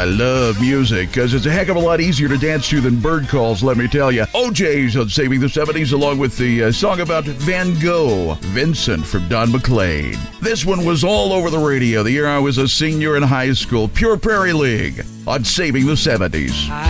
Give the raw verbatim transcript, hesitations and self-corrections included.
I love music because it's a heck of a lot easier to dance to than bird calls, let me tell you. O J's on Saving the seventies, along with the uh, song about Van Gogh, Vincent from Don McLean. This one was all over the radio the year I was a senior in high school. Pure Prairie League on Saving the seventies.